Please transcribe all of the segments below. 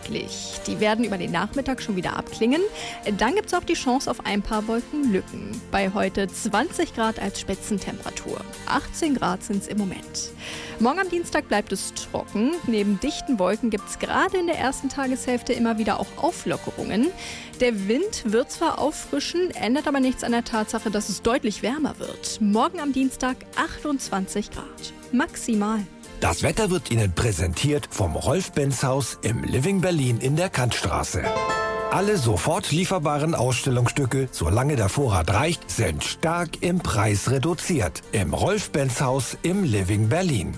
beweglich. Die werden über den Nachmittag schon wieder abklingen. Dann gibt es auch die Chance auf ein paar Wolkenlücken. Bei heute 20 Grad als Spitzentemperatur. 18 Grad sind es im Moment. Morgen am Dienstag bleibt es trocken. Neben dichten Wolken gibt es gerade in der ersten Tageshälfte immer wieder auch Auflockerungen. Der Wind wird zwar auffrischen, ändert aber nichts an der Tatsache, dass es deutlich wärmer wird. Morgen am Dienstag 28 Grad. Maximal. Das Wetter wird Ihnen präsentiert vom Rolf-Benz-Haus im Living Berlin in der Kantstraße. Alle sofort lieferbaren Ausstellungsstücke, solange der Vorrat reicht, sind stark im Preis reduziert. Im Rolf-Benz-Haus im Living Berlin.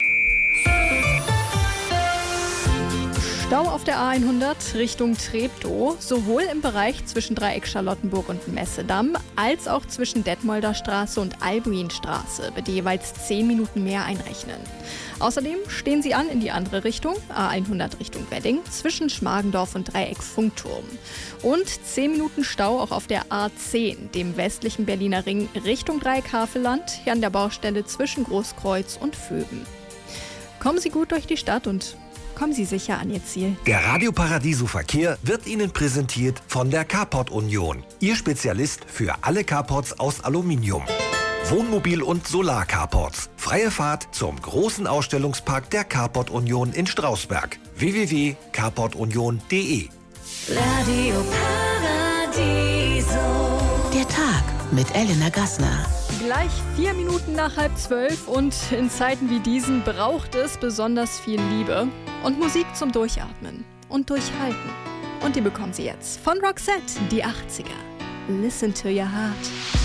Stau auf der A100 Richtung Treptow, sowohl im Bereich zwischen Dreieck Charlottenburg und Messedamm, als auch zwischen Detmolder Straße und Albuinstraße, bitte jeweils 10 Minuten mehr einrechnen. Außerdem stehen Sie an in die andere Richtung, A100 Richtung Wedding, zwischen Schmargendorf und Dreieck Funkturm. Und 10 Minuten Stau auch auf der A10, dem westlichen Berliner Ring Richtung Dreieck Havelland, hier an der Baustelle zwischen Großkreuz und Vöben. Kommen Sie gut durch die Stadt und kommen Sie sicher an Ihr Ziel. Der Radio Paradiso Verkehr wird Ihnen präsentiert von der Carport Union. Ihr Spezialist für alle Carports aus Aluminium. Wohnmobil- und Solar-Carports. Freie Fahrt zum großen Ausstellungspark der Carport Union in Strausberg. www.carportunion.de. Radio Paradiso. Der Tag mit Elena Gassner. Gleich 4 Minuten nach 11:30 und in Zeiten wie diesen braucht es besonders viel Liebe und Musik zum Durchatmen und Durchhalten. Und die bekommen Sie jetzt von Roxette, die 80er. Listen to your heart.